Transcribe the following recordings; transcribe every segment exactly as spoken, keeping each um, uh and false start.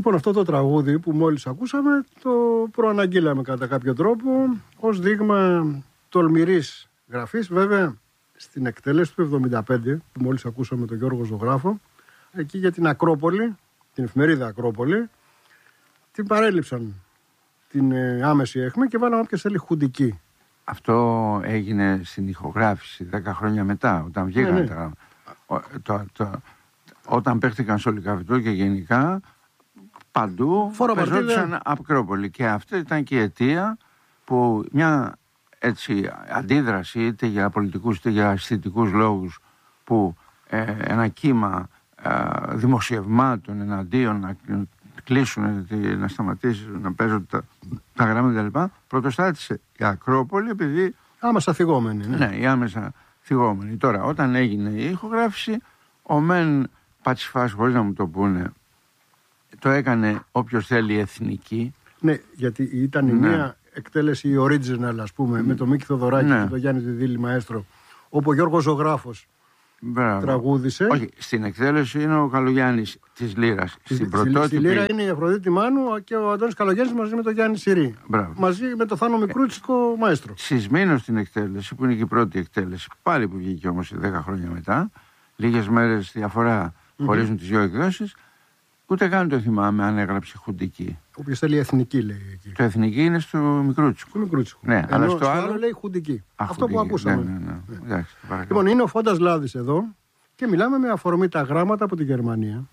Λοιπόν, αυτό το τραγούδι που μόλις ακούσαμε το προαναγγείλαμε κατά κάποιο τρόπο ως δείγμα τολμηρής γραφής. Βέβαια, στην εκτέλεση του εβδομήντα πέντε που μόλις ακούσαμε τον Γιώργο Ζωγράφο, εκεί για την Ακρόπολη, την εφημερίδα Ακρόπολη, την παρέλειψαν την ε, άμεση έχμη και βάλαμε όποιος θέλει χουντική. Αυτό έγινε στην ηχογράφηση δέκα χρόνια μετά, όταν βγήκαν ναι, ναι. τα... Ο, το, το, όταν παίχτηκαν στο Λυκαβητό και γενικά παντού παίζονταν Ακρόπολη. Και αυτή ήταν και η αιτία που μια έτσι, αντίδραση είτε για πολιτικούς είτε για αισθητικούς λόγους που ε, ένα κύμα ε, δημοσιευμάτων εναντίον να κλείσουν, να σταματήσουν να παίζουν τα, τα γράμματα κτλ. Πρωτοστάτησε η Ακρόπολη επειδή... Άμεσα θυγόμενη. Ναι, ναι η άμεσα θυγόμενη. Τώρα όταν έγινε η ηχογράφηση ο μεν Πατσιφάς, χωρίς να μου το πούνε, το έκανε όποιος θέλει εθνική. Ναι, γιατί ήταν η ναι. μία εκτέλεση η original, ας πούμε, mm. με τον Μίκη Θοδωράκη ναι. και τον Γιάννη Διδίλη Μαέστρο, όπου ο Γιώργος Ζωγράφος Μπράβο. τραγούδισε. Όχι, στην εκτέλεση είναι ο Καλογιάννης της Λύρας. Στη, στην πρωτότυπη... στη Λύρα είναι η Αφροδίτη Μάνου και ο Αντώνης Καλογιάννης μαζί με τον Γιάννη Σιρή. Μπράβο. Μαζί με τον Θάνο Μικρούτσικο Μαέστρο. Σεισμήνος στην εκτέλεση, που είναι και η πρώτη εκτέλεση, πάλι που βγήκε όμως δέκα χρόνια μετά, λίγες μέρες διαφορά mm-hmm. χωρίζουν τις δύο εκδόσεις. Ούτε καν το θυμάμαι αν έγραψε χουντική. Όποιος θέλει εθνική λέει εκεί. Το εθνική είναι στο Μικρούτσικο. Στο Μικρούτσικο. Ναι, ενώ αλλά στο, στο άλλο... άλλο λέει χουντική. Α, αυτό χουντική. που ακούσαμε. Ναι, ναι, ναι. Ναι. Εντάξει, λοιπόν, είναι ο Φώντας Λάδης εδώ και μιλάμε με αφορμή τα γράμματα από τη Γερμανία.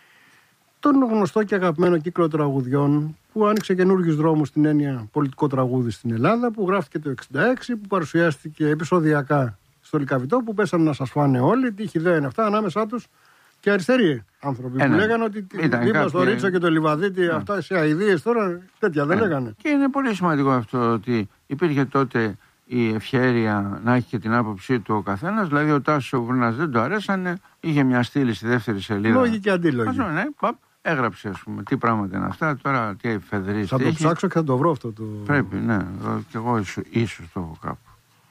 Τον γνωστό και αγαπημένο κύκλο τραγουδιών που άνοιξε καινούργιους δρόμους στην έννοια πολιτικό τραγούδι στην Ελλάδα, που γράφτηκε το εξήντα έξι, που παρουσιάστηκε επεισοδιακά στο Λυκαβητό, που πέσανε να σας φάνε όλοι. Τι ιδέα είναι αυτά, ανάμεσά τους και αριστεροί άνθρωποι. Ένα. Που λέγανε ότι δίπλα στο Ρίτσο και το Λιβαδίτη, yeah. αυτά σε αηδίες τώρα τέτοια δεν yeah. λέγανε. Και είναι πολύ σημαντικό αυτό ότι υπήρχε τότε η ευχέρεια να έχει και την άποψή του ο καθένας. Δηλαδή ο Τάσος ο Βουνάς δεν το αρέσανε, είχε μια στήλη στη δεύτερη σελίδα. Λόγοι και αντίλογοι. Ναι, παπ, έγραψε ας πούμε τι πράγματα είναι αυτά, τώρα τι εφεδρείς. Θα το έχει. Ψάξω και θα το βρω αυτό το. Πρέπει, ναι, και εγώ ίσως, ίσως το έχω κάπου.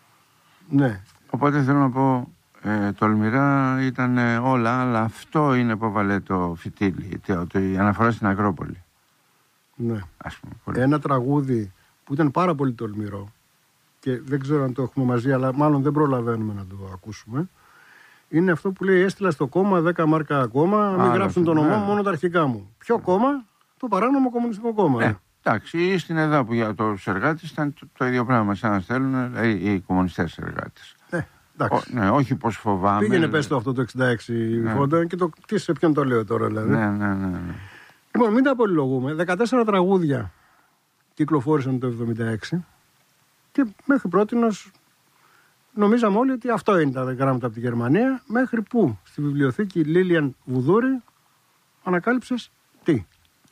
Ναι. Οπότε θέλω να πω. Ε, τολμηρά ήταν ε, όλα, αλλά αυτό είναι που έβαλε το φυτίλι, το, το, η αναφορά στην Ακρόπολη. Ναι. Ας πούμε, πολύ. Ένα τραγούδι που ήταν πάρα πολύ τολμηρό και δεν ξέρω αν το έχουμε μαζί, αλλά μάλλον δεν προλαβαίνουμε να το ακούσουμε. Είναι αυτό που λέει: έστειλα στο κόμμα δέκα μάρκα ακόμα, μην γράψουν το όνομά μου, μόνο τα αρχικά μου. Ποιο ναι. κόμμα? Το παράνομο Κομμουνιστικό Κόμμα. Ε, εντάξει, ή στην ΕΔΑ που για τους εργάτες ήταν το, το ίδιο πράγμα, σαν να στέλνουν ε, οι κομμουνιστές εργάτες. Ε. Ο, ναι, όχι πως φοβάμαι. Πήγαινε πες το αυτό το εξήντα έξι ναι. Φόντα και το τι σε ποιον το λέω τώρα δηλαδή. Ναι, ναι, ναι, ναι. Λοιπόν, μην τα πολυλογούμε. δεκατέσσερα τραγούδια κυκλοφόρησαν το εβδομήντα έξι και μέχρι πρότινος νομίζαμε όλοι ότι αυτό είναι τα γράμματα από τη Γερμανία, μέχρι που στη βιβλιοθήκη Λίλιαν Βουδούρη ανακάλυψες τι?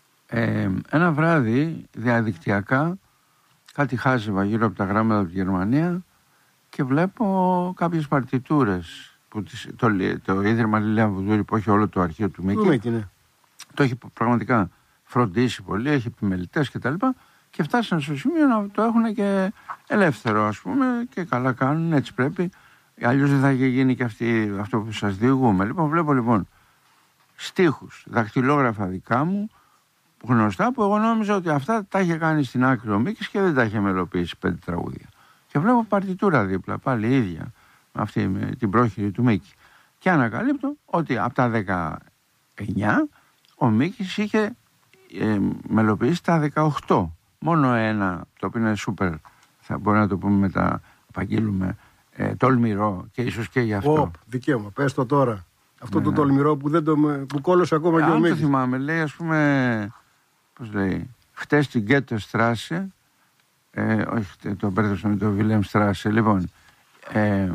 Ε, ένα βράδυ διαδικτυακά κάτι χάζευα γύρω από τα γράμματα από τη Γερμανία και βλέπω κάποιες παρτιτούρες που τις, το, το Ίδρυμα Λίλιαν Βουδούρη που έχει όλο το αρχείο του Μίκη, Μίκη ναι. το έχει πραγματικά φροντίσει πολύ, έχει επιμελητές κτλ. Και, και φτάσαν στο σημείο να το έχουν και ελεύθερο ας πούμε και καλά κάνουν, έτσι πρέπει, αλλιώς δεν θα είχε γίνει και αυτή, αυτό που σας διηγούμε. Λοιπόν, βλέπω λοιπόν στίχους, δακτυλόγραφα δικά μου γνωστά που εγώ νόμιζα ότι αυτά τα είχε κάνει στην άκρη ο Μίκης και δεν τα είχε μελοποιήσει πέντε τραγούδια. Και βλέπω παρτιτούρα δίπλα, πάλι ίδια, με αυτή με την πρόχειρη του Μίκη. Και ανακαλύπτω ότι από τα δεκαεννιά ο Μίκης είχε ε, μελοποιήσει τα δεκαοκτώ. Μόνο ένα, το οποίο είναι σούπερ, θα μπορεί να το πούμε μετά, απαγγείλουμε, ε, τολμηρό και ίσως και γι' αυτό. Ωπ, δικαίωμα, πες το τώρα. Αυτό ναι, το τολμηρό που, δεν το, που κόλλωσε ακόμα ε, και ο Μίκης. Αν το θυμάμαι, λέει ας πούμε, πώς λέει, χτες στην Γκέτο Στράσε, Ε, όχι, το μπέρδεψα με το Βιλέμ Στράσε. Λοιπόν, ε,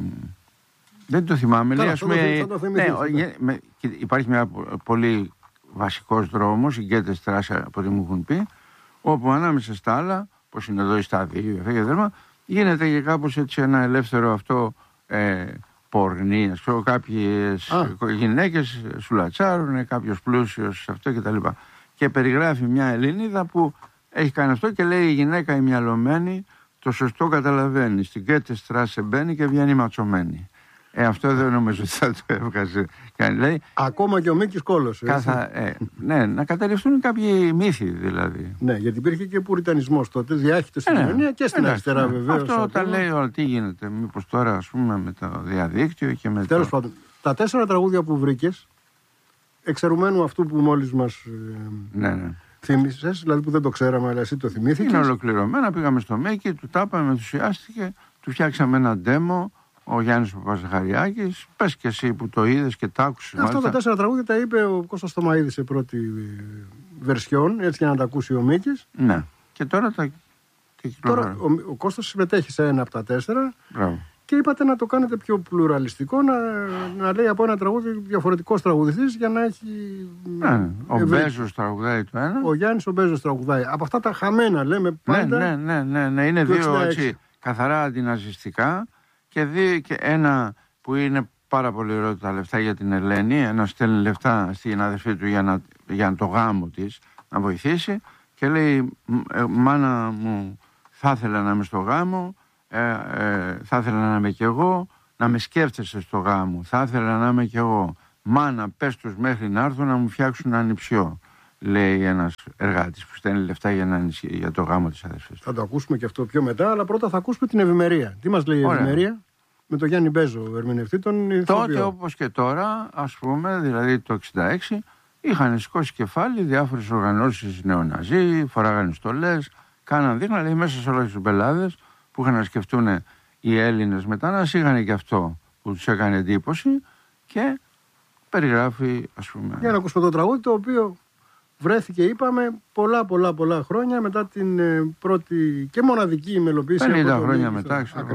δεν το θυμάμαι. Καλά, λέει, ας πούμε, το ναι, ναι. Με, υπάρχει μια πολύ βασικός δρόμος, η Γκέτε Στράσε, από ό,τι μου έχουν πει, όπου ανάμεσα στα άλλα, όπως είναι εδώ η στάδια, αυτά και δέρμα, γίνεται και κάπως έτσι ένα ελεύθερο αυτό ε, πορνή. Ας πούμε, κάποιες γυναίκες σουλατσάρουν, κάποιος πλούσιος, αυτό κτλ. Και, και περιγράφει μια Ελληνίδα που έχει κάνει αυτό και λέει η γυναίκα η μυαλωμένη το σωστό καταλαβαίνει. Στην Γκέτε Στράσε μπαίνει και βγαίνει ματσωμένη. Ε, αυτό δεν νομίζω ότι θα το έβγαζε. Λέει, ακόμα και ο Μίκης Κόλλος. Καθα... Ε, ναι, να καταρριφθούν κάποιοι μύθοι δηλαδή. Ναι, γιατί υπήρχε και πουριτανισμός τότε, διάχυτο στην ε, κοινωνία και στην εντάξει, αριστερά ναι. βεβαίως. Αυτό τα λέει όλα, τι γίνεται, μήπως τώρα ας πούμε με το διαδίκτυο και με Τέλος το... πάντων, τα τέσσερα τραγούδια που βρήκες, εξαιρουμένου αυτού που μόλις μας ε, ναι, ναι. θύμισες, δηλαδή που δεν το ξέραμε, αλλά εσύ το θυμήθηκες. Είναι ολοκληρωμένα, πήγαμε στο Μέκη, του τάπαμε, ενθουσιάστηκε, του φτιάξαμε ένα demo. Ο Γιάννης Παπαζαχαριάκης, πες και εσύ που το είδες και τα άκουσες. Αυτά τα τέσσερα τραγούδια τα είπε ο Κώστας Θωμαΐδης σε πρώτη βερσιόν, έτσι για να τα ακούσει ο Μίκης. Ναι, και τώρα τα Τώρα ο, ο Κώστας συμμετέχει σε ένα από τα τέσσερα. Μπράβο. Και είπατε να το κάνετε πιο πλουραλιστικό, να, να λέει από ένα τραγούδι διαφορετικός τραγουδιστής για να έχει... Ναι, ο ευρύ... Μπέζος τραγουδάει το ένα. Ο Γιάννης ο Μπέζος τραγουδάει. Από αυτά τα χαμένα λέμε πάντα. Ναι, ναι, ναι, ναι, ναι. Είναι δύο έτσι, καθαρά αντιναζιστικά. Και, δει, και ένα που είναι πάρα πολύ ωραίο τα λεφτά για την Ελένη, ένα στέλνει λεφτά στην αδερφή του για να, για το γάμο της να βοηθήσει και λέει μάνα μου θα ήθελα να είμαι στο γάμο, ε, ε, θα ήθελα να είμαι κι εγώ, να με σκέφτεσαι στο γάμο, θα ήθελα να είμαι κι εγώ, μάνα πες τους μέχρι να έρθουν να μου φτιάξουν ανιψιό, λέει ένας εργάτης που στέλνει λεφτά για, να, για το γάμο της αδερφής. Θα το ακούσουμε και αυτό πιο μετά, αλλά πρώτα θα ακούσουμε την ευημερία. Τι μας λέει η ευημερία? Με τον Γιάννη Μπέζο, ερμηνευτή τον ηθοποιό. Τότε όπως και τώρα, ας πούμε, δηλαδή το εξήντα έξι, είχαν σηκώσει κεφάλι διάφορες οργανώσεις νεοναζί, φοράγανε στολές, κάναν δείγμα, λέει μέσα σε όλες τις μπελάδες που είχαν να σκεφτούν οι Έλληνες μετανάστες, είχαν και αυτό που τους έκανε εντύπωση και περιγράφει, ας πούμε. Για να ακούσουμε το τραγούδι, το οποίο βρέθηκε, είπαμε, πολλά πολλά πολλά χρόνια μετά την ε, πρώτη και μοναδική μελοποίηση. πενήντα χρόνια μετά, ξέρω.